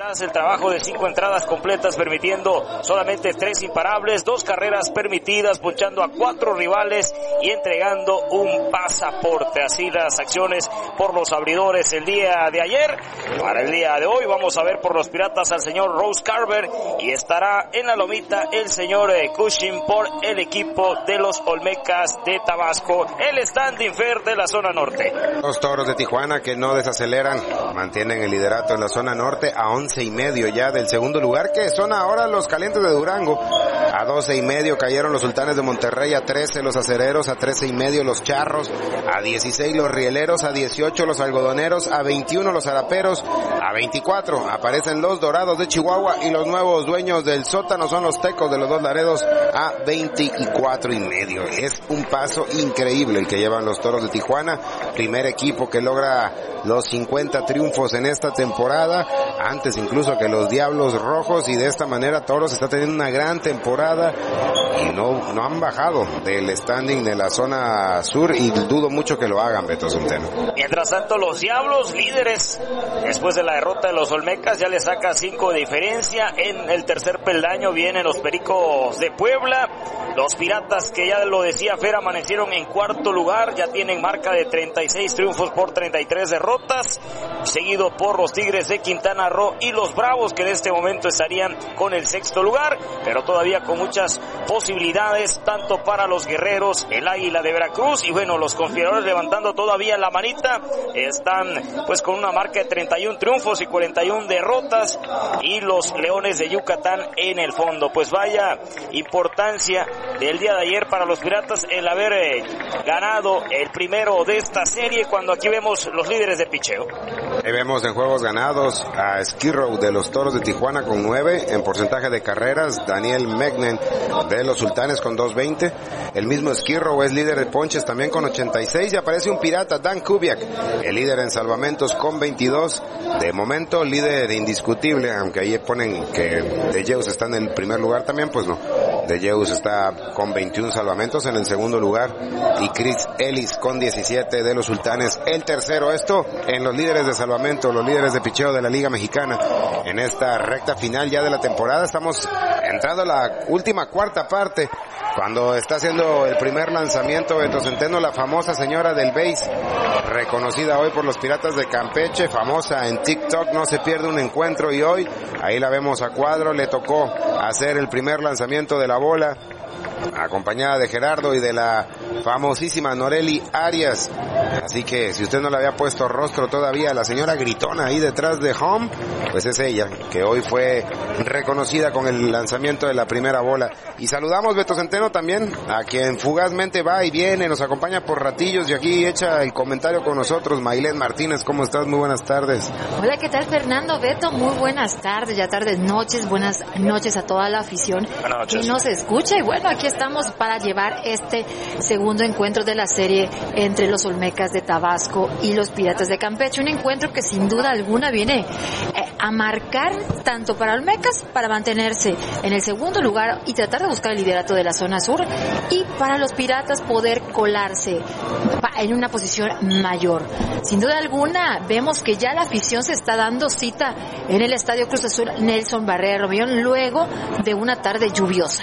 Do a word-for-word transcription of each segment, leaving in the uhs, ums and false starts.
hace el trabajo de cinco entradas completas, permitiendo solamente tres imparables, dos carreras permitidas, ponchando a cuatro rivales y entregando un pasaporte. Así las acciones por los abridores el día de ayer. Para el día de hoy vamos a ver por los Piratas al señor Rose Carver y estará en la lomita el señor Cushing por el equipo de los Olmecas de Tabasco, el standing fair de la zona norte. Los Toros de Tijuana que no desaceleran, mantienen el liderato en la zona norte a once y medio ya del segundo lugar, que son ahora los Calientes de Durango. A doce y medio cayeron los Sultanes de Monterrey, a trece los Acereros, a trece y medio los Charros, a dieciséis los Rieleros, a dieciocho los Algodoneros, a veintiuno los Araperos, a veinticuatro aparecen los Dorados de Chihuahua y los nuevos dueños del sótano son los Tecos de los Dos Laredos a veinticuatro y medio. Es un paso increíble el que llevan los Toros de Tijuana, primer equipo que logra los cincuenta triunfos en esta temporada, antes incluso que los Diablos Rojos, y de esta manera Toros está teniendo una gran temporada y no, no han bajado del standing de la zona sur y dudo mucho que lo hagan, Beto Centeno. Mientras tanto los Diablos, líderes, después de la derrota de los Olmecas, ya le saca cinco de diferencia. En el tercer peldaño vienen los Pericos de Puebla. Los Piratas, que ya lo decía Fer, amanecieron en cuarto lugar, ya tienen marca de treinta y seis triunfos por treinta y tres derrotas, seguido por los Tigres de Quintana Roo y los Bravos, que en este momento estarían con el sexto lugar, pero todavía con muchas posibilidades, tanto para los Guerreros, el Águila de Veracruz, y bueno, los Conspiradores levantando todavía la manita, están pues con una marca de treinta y uno triunfos y cuarenta y una derrotas, y los Leones de Yucatán en el fondo. Pues vaya importancia del día de ayer para los Piratas el haber eh, ganado el primero de esta serie, cuando aquí vemos los líderes de picheo. Ahí vemos en juegos ganados a Skirrow de los Toros de Tijuana con nueve, en porcentaje de carreras Daniel Megnen de los Sultanes con doscientos veinte, el mismo Skirrow es líder de ponches también con ochenta y seis, y aparece un pirata, Dan Kubiak, el líder en salvamentos con veintidós, de momento líder indiscutible, aunque ahí ponen que De Jeus está en el primer lugar también, pues no, De Jeus está con veintiún salvamentos en el segundo lugar, y Chris Ellis con diecisiete de los Sultanes el tercero. Esto en los líderes de salvamento, los líderes de picheo de la Liga Mexicana. En esta recta final ya de la temporada estamos entrando a la última cuarta parte, cuando está haciendo el primer lanzamiento Beto Centeno, la famosa señora del base, reconocida hoy por los Piratas de Campeche, famosa en TikTok, no se pierde un encuentro, y hoy ahí la vemos a cuadro, le tocó hacer el primer lanzamiento de la bola, acompañada de Gerardo y de la famosísima Noreli Arias. Así que si usted no le había puesto rostro todavía a la señora gritona ahí detrás de home, pues es ella, que hoy fue reconocida con el lanzamiento de la primera bola. Y saludamos, Beto Centeno, también a quien fugazmente va y viene, nos acompaña por ratillos y aquí echa el comentario con nosotros, Maylén Martínez. ¿Cómo estás? Muy buenas tardes. Hola, ¿qué tal, Fernando? Beto, muy buenas tardes, ya tardes, noches, buenas noches a toda la afición que nos escucha. Y bueno, aquí estamos para llevar este segundo encuentro de la serie entre los Olmecas de Tabasco y los Piratas de Campeche, un encuentro que sin duda alguna viene eh, a marcar tanto para Olmecas, para mantenerse en el segundo lugar y tratar de buscar el liderato de la zona sur, y para los Piratas poder colarse en una posición mayor. Sin duda alguna vemos que ya la afición se está dando cita en el Estadio Cruz Azul Nelson Barrera Romellón luego de una tarde lluviosa.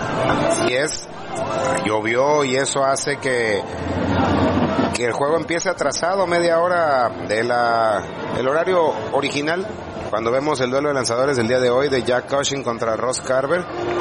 Así es, llovió y eso hace que que el juego empiece atrasado media hora de la el horario original, cuando vemos el duelo de lanzadores del día de hoy de Jack Cushing contra Ross Carver.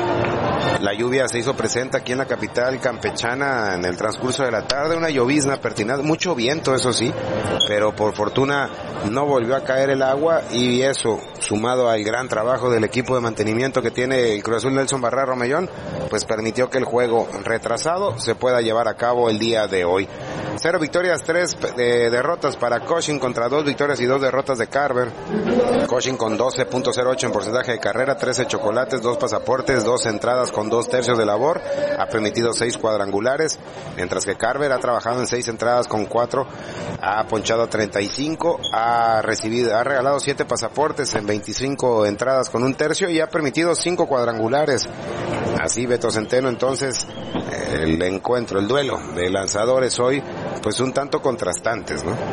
La lluvia se hizo presente aquí en la capital campechana en el transcurso de la tarde, una llovizna pertinaz, mucho viento, eso sí, pero por fortuna no volvió a caer el agua, y eso, sumado al gran trabajo del equipo de mantenimiento que tiene el Cruz Azul Nelson Barrera Romellón, pues permitió que el juego retrasado se pueda llevar a cabo el día de hoy. Cero victorias, tres de derrotas para Cushing contra dos victorias y dos derrotas de Carver. Cushing con doce punto cero ocho en porcentaje de carrera, trece chocolates, dos pasaportes, dos entradas con dos tercios de labor, ha permitido seis cuadrangulares, mientras que Carver ha trabajado en seis entradas con cuatro, ha ponchado treinta y cinco, ha recibido, ha regalado siete pasaportes en veinticinco entradas con un tercio y ha permitido cinco cuadrangulares. Así, Beto Centeno, entonces el encuentro, el duelo de lanzadores hoy, pues un tanto contrastantes, ¿no?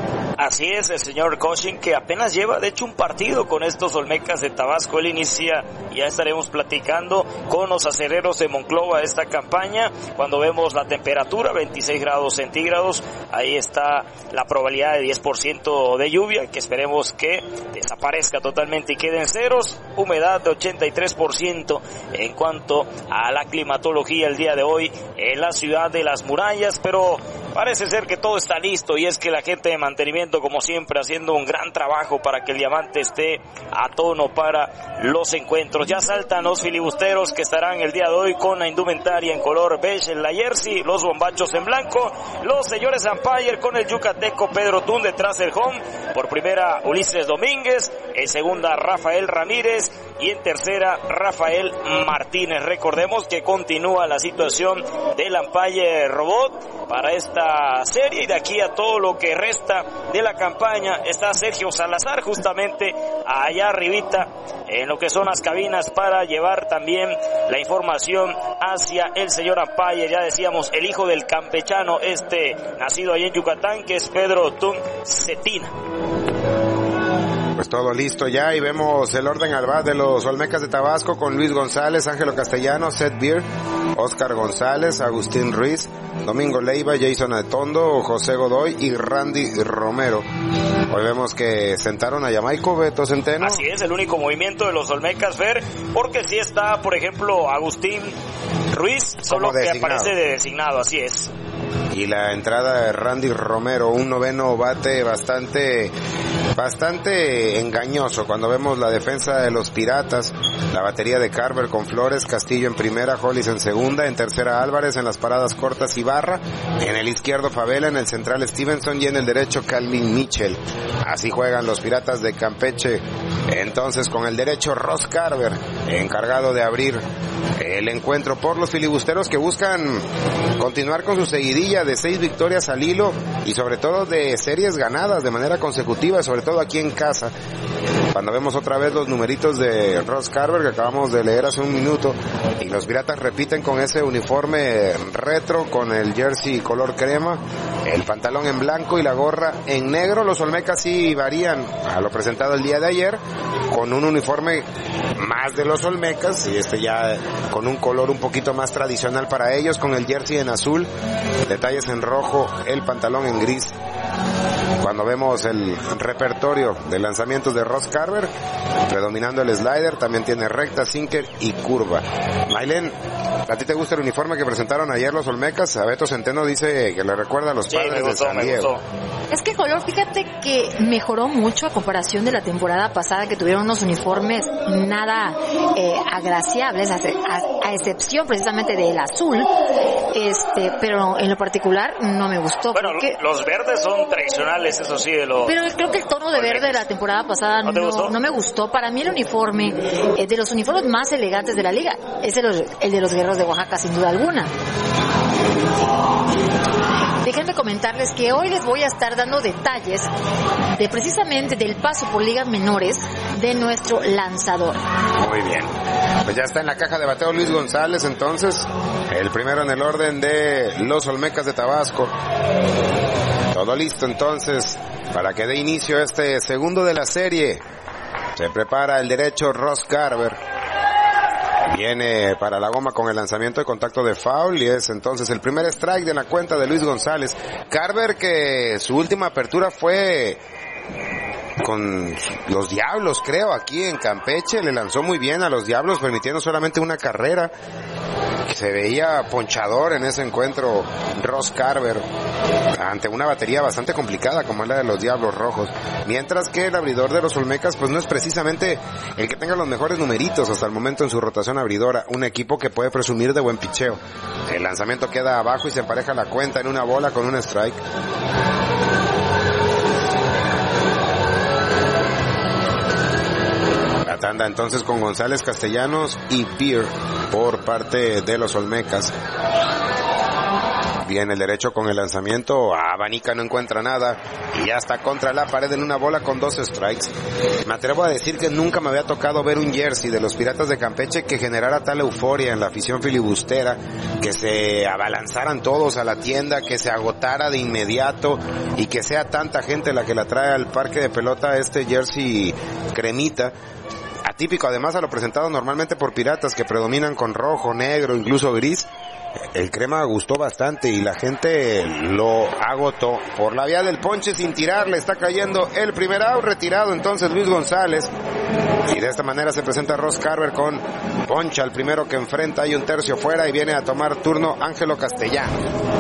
Así es, el señor Cushing, que apenas lleva de hecho un partido con estos Olmecas de Tabasco. Él inicia, ya estaremos platicando con los acereros de Monclova esta campaña. Cuando vemos la temperatura, veintiséis grados centígrados, ahí está la probabilidad de diez por ciento de lluvia, que esperemos que desaparezca totalmente y queden ceros. Humedad de ochenta y tres por ciento. En cuanto a la climatología el día de hoy en la ciudad de Las Murallas, pero parece ser que todo está listo, y es que la gente de mantenimiento, como siempre, haciendo un gran trabajo para que el Diamante esté a tono para los encuentros. Ya saltan los filibusteros, que estarán el día de hoy con la indumentaria en color beige en la jersey, los bombachos en blanco, los señores umpire con el yucateco Pedro Tún detrás del home. Por primera, Ulises Domínguez, en segunda, Rafael Ramírez, y en tercera, Rafael Martínez. Recordemos que continúa la situación del umpire robot para esta serie, y de aquí a todo lo que resta de la campaña está Sergio Salazar justamente allá arribita en lo que son las cabinas para llevar también la información hacia el señor umpire. Ya decíamos, el hijo del campechano este nacido allá en Yucatán, que es Pedro Tún Cetina. Pues todo listo ya, y vemos el orden al bat de los Olmecas de Tabasco con Luis González, Ángelo Castellano, Seth Beer, Oscar González, Agustín Ruiz, Domingo Leiva, Jason Atondo, José Godoy y Randy Romero. Hoy vemos que sentaron a Yamaico Beto Centeno. Así es, el único movimiento de los Olmecas, Fer, porque sí está, por ejemplo, Agustín Ruiz, solo que aparece de designado, así es. Y la entrada de Randy Romero, un noveno bate bastante, bastante engañoso. Cuando vemos la defensa de los Piratas, la batería de Carver con Flores, Castillo en primera, Hollis en segunda, en tercera Álvarez, en las paradas cortas Ibarra, en el izquierdo Favela, en el central Stevenson y en el derecho Calvin Mitchell. Así juegan los Piratas de Campeche. Entonces con el derecho Ross Carver, encargado de abrir el encuentro por los filibusteros, que buscan continuar con su seguidilla de seis victorias al hilo y sobre todo de series ganadas de manera consecutiva, sobre todo aquí en casa. Cuando vemos otra vez los numeritos de Ross Carver que acabamos de leer hace un minuto, y los Piratas repiten con ese uniforme retro, con el jersey color crema, el pantalón en blanco y la gorra en negro. Los Olmecas sí varían a lo presentado el día de ayer, con un uniforme más de los Olmecas, y este ya con un color un poquito más tradicional para ellos, con el jersey en azul, detalles en rojo, el pantalón en gris. Cuando vemos el repertorio de lanzamientos de Ross Carver, predominando el slider, también tiene recta, sinker y curva. Maylen, ¿a ti te gusta el uniforme que presentaron ayer los Olmecas? A Beto Centeno dice que le recuerda a los sí, padres gustó, de San Diego. Es que el color, fíjate que mejoró mucho a comparación de la temporada pasada, que tuvieron unos uniformes nada eh, agraciables, a, a, a excepción precisamente del azul, este, pero en lo particular no me gustó. Bueno, porque... los verdes son tradicionales, eso sí, de los... Pero creo que el tono de verde de la temporada pasada no, no, no me gustó. Para mí el uniforme, eh, de los uniformes más elegantes de la liga, es el, el de los Guerreros de Oaxaca, sin duda alguna. Déjenme comentarles que hoy les voy a estar dando detalles de precisamente del paso por ligas menores de nuestro lanzador. Muy bien. Pues ya está en la caja de bateo Luis González, entonces, el primero en el orden de los Olmecas de Tabasco. Todo listo entonces para que dé inicio a este segundo de la serie. Se prepara el derecho Ross Carver. Viene para la goma con el lanzamiento de contacto de foul, y es entonces el primer strike de la cuenta de Luis González. Carver, que su última apertura fue con los Diablos, creo, aquí en Campeche, le lanzó muy bien a los Diablos, permitiendo solamente una carrera. Se veía ponchador en ese encuentro Ross Carver, ante una batería bastante complicada como es la de los Diablos Rojos, mientras que el abridor de los Olmecas pues no es precisamente el que tenga los mejores numeritos hasta el momento en su rotación abridora, un equipo que puede presumir de buen picheo. El lanzamiento queda abajo y se empareja la cuenta en una bola con un strike. La tanda entonces con González, Castellanos y Beer por parte de los Olmecas. Viene el derecho con el lanzamiento, abanica, no encuentra nada y ya está contra la pared en una bola con dos strikes. Me atrevo a decir que nunca me había tocado ver un jersey de los Piratas de Campeche que generara tal euforia en la afición filibustera, que se abalanzaran todos a la tienda, que se agotara de inmediato y que sea tanta gente la que la trae al parque de pelota este jersey cremita. Atípico además a lo presentado normalmente por Piratas, que predominan con rojo, negro, incluso gris. El crema gustó bastante y la gente lo agotó. Por la vía del ponche sin tirar le está cayendo el primer out, retirado entonces Luis González. Y de esta manera se presenta Ross Carver con poncha, el primero que enfrenta, hay un tercio fuera y viene a tomar turno Ángelo Castellano.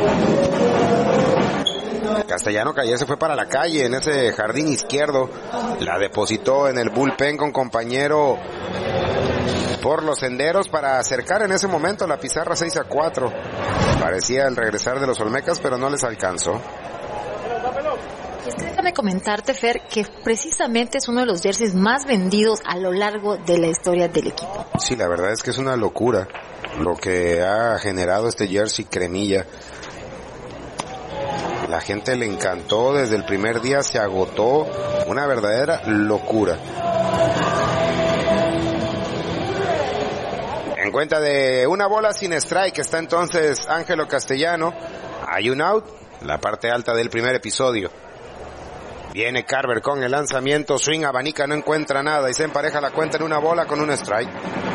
Castellano que ayer se fue para la calle en ese jardín izquierdo, la depositó en el bullpen con compañero por los senderos para acercar en ese momento la pizarra seis a cuatro. Parecía el regresar de los Olmecas, pero no les alcanzó. Y es que déjame comentarte, Fer, que precisamente es uno de los jerseys más vendidos a lo largo de la historia del equipo. Sí, la verdad es que es una locura lo que ha generado este jersey cremilla. La gente le encantó, desde el primer día se agotó, una verdadera locura. En cuenta de una bola sin strike está entonces Ángelo Castellano. Hay un out, la parte alta del primer episodio. Viene Carver con el lanzamiento, swing, abanica, no encuentra nada y se empareja la cuenta en una bola con un strike.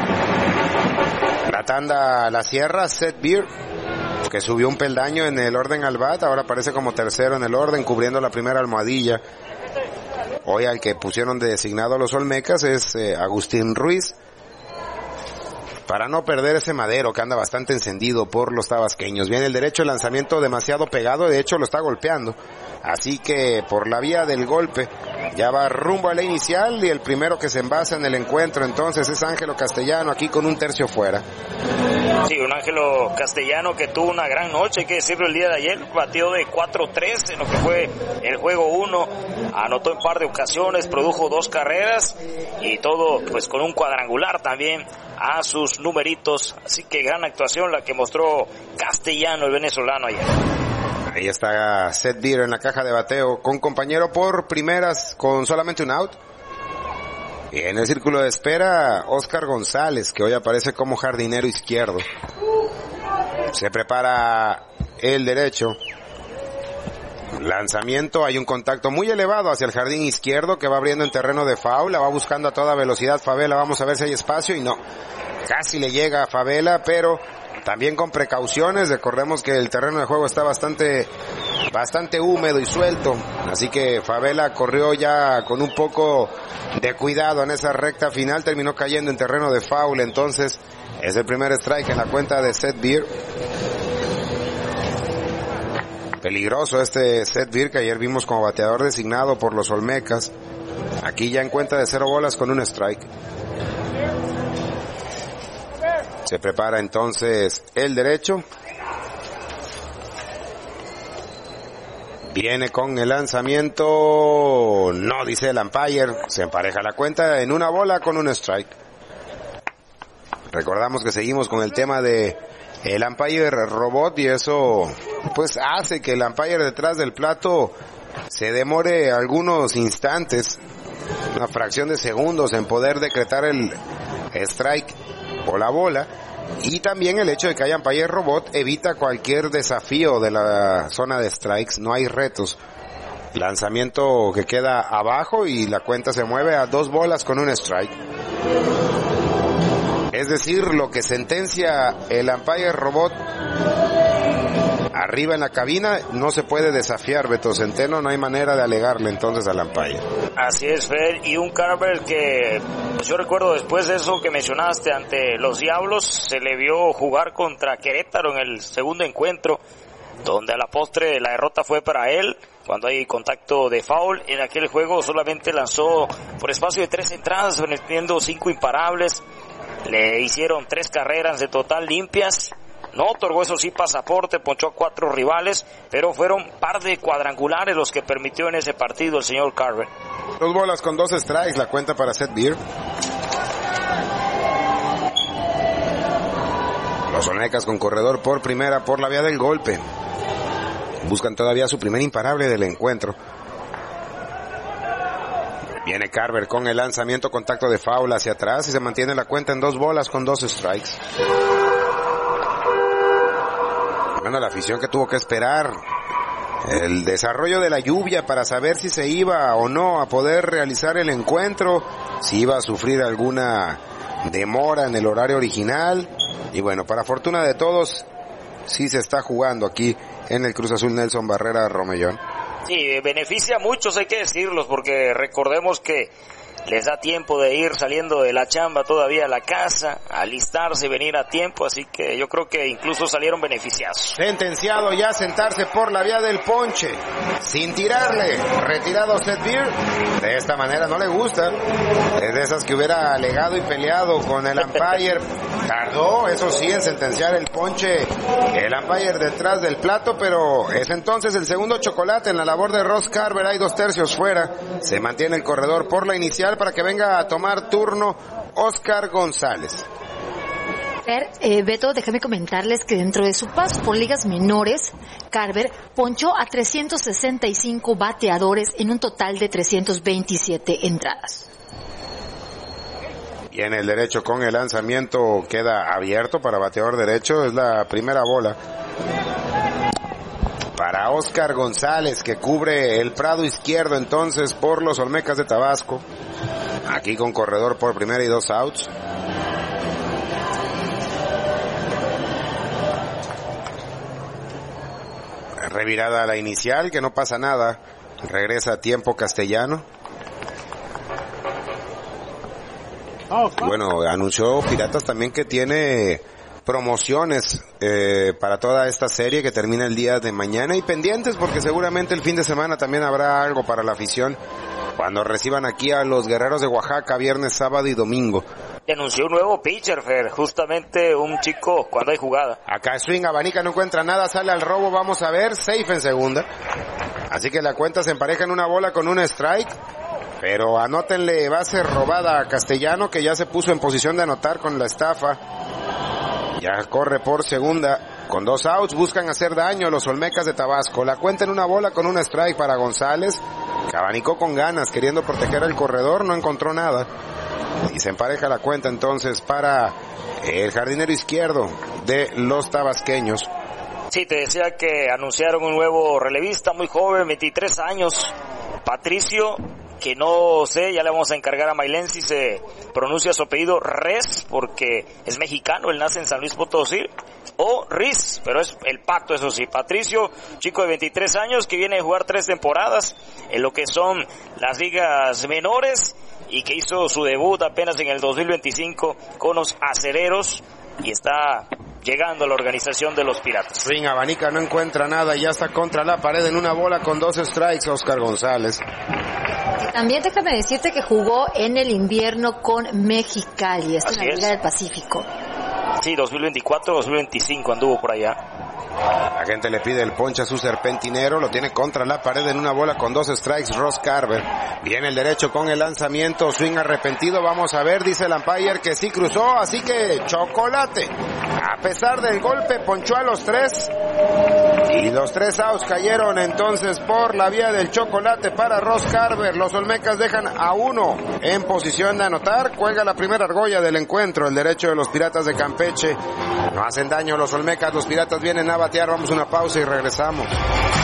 La tanda la cierra Seth Beer, que subió un peldaño en el orden al bat, ahora aparece como tercero en el orden, cubriendo la primera almohadilla. Hoy al que pusieron de designado a los Olmecas es eh, Agustín Ruiz, para no perder ese madero que anda bastante encendido por los tabasqueños. Viene el derecho, el lanzamiento demasiado pegado, de hecho lo está golpeando, así que por la vía del golpe ya va rumbo a la inicial y el primero que se envasa en el encuentro entonces es Ángelo Castellano, aquí con un tercio fuera. Sí, un Ángelo Castellano que tuvo una gran noche, hay que decirlo, el día de ayer, batió de cuatro tres en lo que fue el juego uno, anotó en par de ocasiones, produjo dos carreras y todo pues con un cuadrangular también a sus numeritos, así que gran actuación la que mostró Castellano, el venezolano, ayer. Ahí está Seth Beer en la caja de bateo, con compañero por primeras con solamente un out. Y en el círculo de espera, Oscar González, que hoy aparece como jardinero izquierdo. Se prepara el derecho. Lanzamiento, hay un contacto muy elevado hacia el jardín izquierdo que va abriendo en terreno de foul, la va buscando a toda velocidad Favela, vamos a ver si hay espacio y no. Casi le llega a Favela, pero también con precauciones. Recordemos que el terreno de juego está bastante bastante húmedo y suelto, así que Favela corrió ya con un poco de cuidado en esa recta final, terminó cayendo en terreno de foul, entonces es el primer strike en la cuenta de Seth Beer. Peligroso este Seth Beer, que ayer vimos como bateador designado por los Olmecas. Aquí ya en cuenta de cero bolas con un strike. Se prepara entonces el derecho. Viene con el lanzamiento. No, dice el umpire. Se empareja la cuenta en una bola con un strike. Recordamos que seguimos con el tema de el umpire robot y eso pues hace que el umpire detrás del plato se demore algunos instantes, una fracción de segundos en poder decretar el strike o la bola, y también el hecho de que haya umpire robot evita cualquier desafío de la zona de strikes, no hay retos. Lanzamiento que queda abajo y la cuenta se mueve a dos bolas con un strike. Es decir, lo que sentencia el umpire robot arriba en la cabina no se puede desafiar, Beto Centeno, no hay manera de alegarle entonces al umpire. Así es, Fer, y un Carver que pues yo recuerdo después de eso que mencionaste ante los Diablos, se le vio jugar contra Querétaro en el segundo encuentro, donde a la postre la derrota fue para él, cuando hay contacto de foul. En aquel juego solamente lanzó por espacio de tres entradas, metiendo cinco imparables. Le hicieron tres carreras de total limpias. No otorgó, eso sí, pasaporte, ponchó a cuatro rivales, pero fueron par de cuadrangulares los que permitió en ese partido el señor Carver. Dos bolas con dos strikes, la cuenta para Seth Beer. Los Olmecas con corredor por primera por la vía del golpe. Buscan todavía su primer imparable del encuentro. Viene Carver con el lanzamiento, contacto de foul hacia atrás y se mantiene la cuenta en dos bolas con dos strikes. Bueno, la afición que tuvo que esperar el desarrollo de la lluvia para saber si se iba o no a poder realizar el encuentro, si iba a sufrir alguna demora en el horario original. Y bueno, para fortuna de todos, sí se está jugando aquí en el Cruz Azul Nelson Barrera Romellón. Sí, beneficia a muchos, hay que decirlos, porque recordemos que les da tiempo de ir saliendo de la chamba todavía a la casa, alistarse y venir a tiempo, así que yo creo que incluso salieron beneficiados. Sentenciado ya a sentarse por la vía del ponche, sin tirarle, retirado Seth Beer. De esta manera no le gusta, es de esas que hubiera alegado y peleado con el umpire. Tardó, eso sí, en sentenciar el ponche el umpire detrás del plato, pero es entonces el segundo chocolate en la labor de Ross Carver. Hay dos tercios fuera, se mantiene el corredor por la inicial para que venga a tomar turno Oscar González. Eh, Beto, déjame comentarles que dentro de su paso por ligas menores, Carver ponchó a trescientos sesenta y cinco bateadores en un total de trescientos veintisiete entradas. Viene el derecho con el lanzamiento, queda abierto para bateador derecho, es la primera bola para Oscar González, que cubre el prado izquierdo entonces por los Olmecas de Tabasco. Aquí con corredor por primera y dos outs. Revirada a la inicial, que no pasa nada. Regresa a tiempo Castellano. Bueno, anunció Piratas también que tiene promociones eh, para toda esta serie que termina el día de mañana, y pendientes porque seguramente el fin de semana también habrá algo para la afición cuando reciban aquí a los Guerreros de Oaxaca viernes, sábado y domingo. Y anunció un nuevo pitcher, Fer, justamente un chico cuando hay jugada. Acá swing, abanica, no encuentra nada, sale al robo, vamos a ver, safe en segunda. Así que la cuenta se empareja en una bola con un strike. Pero anótenle base robada a Castellano, que ya se puso en posición de anotar con la estafa. Ya corre por segunda. Con dos outs buscan hacer daño los Olmecas de Tabasco. La cuenta en una bola con un strike para González, que abanicó con ganas queriendo proteger al corredor, no encontró nada. Y se empareja la cuenta entonces para el jardinero izquierdo de los tabasqueños. Sí, te decía que anunciaron un nuevo relevista muy joven, veintitrés años, Patricio, que no sé, ya le vamos a encargar a Mailén si se pronuncia su apellido Res, porque es mexicano, él nace en San Luis Potosí, o Riz, pero es el pacto, eso sí. Patricio, chico de veintitrés años que viene a jugar tres temporadas en lo que son las ligas menores y que hizo su debut apenas en el dos mil veinticinco con los Acereros y está llegando a la organización de los Piratas. Swing, abanica, no encuentra nada y ya está contra la pared en una bola con dos strikes Oscar González. También déjame decirte que jugó en el invierno con Mexicali, esto en la Liga del Pacífico. Sí, dos mil veinticuatro, dos mil veinticinco anduvo por allá. La gente le pide el ponche a su serpentinero, lo tiene contra la pared en una bola con dos strikes Ross Carver. Viene el derecho con el lanzamiento, swing arrepentido, vamos a ver, dice el umpire que sí cruzó, así que chocolate. A pesar del golpe ponchó a los tres y los tres outs cayeron entonces por la vía del chocolate para Ross Carver. Los Olmecas dejan a uno en posición de anotar, cuelga la primera argolla del encuentro, el derecho de los Piratas de Campeche. No hacen daño los Olmecas, los Piratas vienen a batear, vamos a una pausa y regresamos.